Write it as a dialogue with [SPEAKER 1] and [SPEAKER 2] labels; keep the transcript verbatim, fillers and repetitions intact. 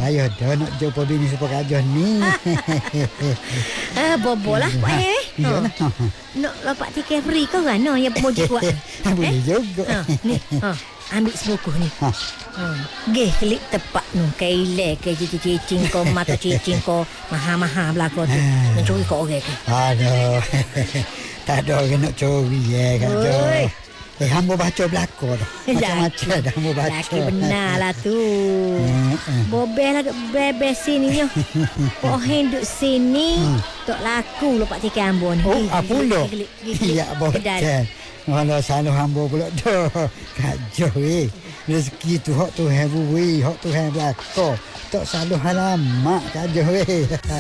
[SPEAKER 1] Ayah dah nak jumpa bini supaya kajah ni.
[SPEAKER 2] Ah, bobo lah Pak eh.
[SPEAKER 1] Iyalah.
[SPEAKER 2] Nak lapak tiket free kau kan? No, yang mojo buat.
[SPEAKER 1] Boleh juga.
[SPEAKER 2] Ha, ni. Ha, ambil sebukuh ni.
[SPEAKER 1] Ha.
[SPEAKER 2] Ha. Geh klik tepat nu. Kaile ke cicing kau mata cicing kau maha-maha belakang tu. Nak curi kau orang ke.
[SPEAKER 1] Aduh. Tak ada orang nak curi ya kajah.
[SPEAKER 2] Oi.
[SPEAKER 1] Eh, hamba baca belakang dah. Macam-macam dah hamba baca.
[SPEAKER 2] Laki benar lah tu.
[SPEAKER 1] Hmm, hmm.
[SPEAKER 2] Bobel lah duk bebel sini nyo. Pohen duk sini. Tok laku lepak tiket ambo ni.
[SPEAKER 1] Oh,
[SPEAKER 2] Gih,
[SPEAKER 1] apa
[SPEAKER 2] gih,
[SPEAKER 1] pula?
[SPEAKER 2] gih, gih, gih, gih.
[SPEAKER 1] Ya, bocah. Kalau salah hamba pula dah. Kacau eh. Rezeki tu hak Tuhan bui, hak Tuhan belakang. Tak salah halamak kacau eh.